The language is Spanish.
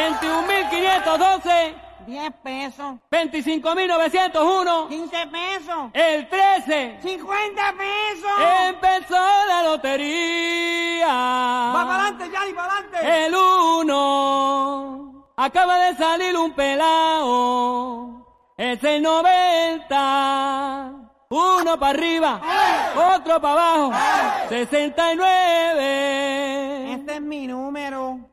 21.512. 10 pesos. 25.901. 15 pesos. El 13. 50 pesos. Empezó la lotería. Va para adelante, Yanni, para adelante. El 1. Acaba de salir un pelao. Es el 90. Uno para arriba. Otro para abajo. 69. Este es mi número.